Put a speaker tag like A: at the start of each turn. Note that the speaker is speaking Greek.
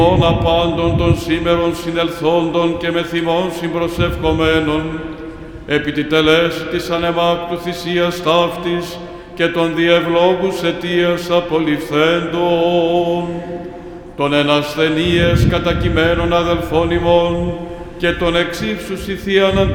A: των απάντων των σήμερων συνελθόντων και με θυμών συμπροσευχομένων, επί τη τελέση της ανεμάκτου θυσίας ταύτης και των διευλόγους αιτίας απολυφθέντων, των ενασθενείες κατακειμένων αδελφών ημών και των εξύψους ηθίαν